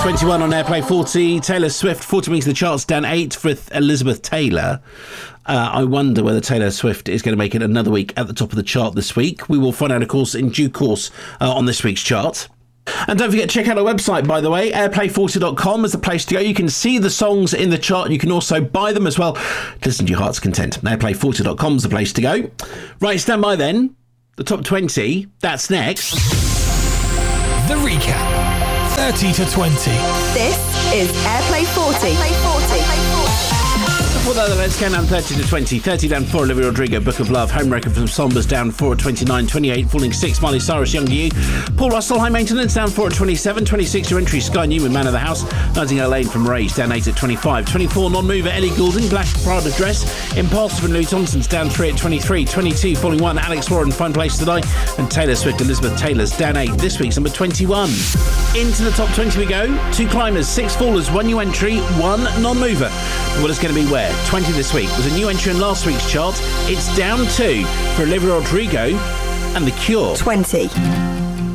21 on Airplay 40. Taylor Swift, 40 weeks in the charts, down 8 for Elizabeth Taylor. I wonder whether Taylor Swift is going to make it another week at the top of the chart this week. We will find out, of course, in due course on this week's chart. And don't forget to check out our website, by the way. Airplay40.com is the place to go. You can see the songs in the chart. You can also buy them as well. Listen to your heart's content. Airplay40.com is the place to go. Right, stand by then. The top 20, that's next. The recap. 30 to 20. This is Airplay 40. Airplay 40. Before that, let's count down 30 to 20. 30 down 4, Olivia Rodrigo, Book of Love. Home Record from Sombers, down 4 at 29. 28, falling 6, Miley Cyrus, Young to You. Paul Russell, High Maintenance, down 4 at 27. 26, your entry, Sky Newman, Man of the House. Nightingale Lane from Rage, down 8 at 25. 24, Non-Mover, Ellie Goulding, Black Prada Dress. Impulsive and Louis Thompson's, down 3 at 23. 22, falling 1, Alex Warren, Fine Place to Die. And Taylor Swift, Elizabeth Taylor's, down 8. This week's number 21. Into the top 20 we go. 2 climbers, 6 fallers, 1 new entry, 1 non-mover. Well, it's going to be where? 20 this week was a new entry in last week's chart. It's down 2 for Olivia Rodrigo and The Cure. 20.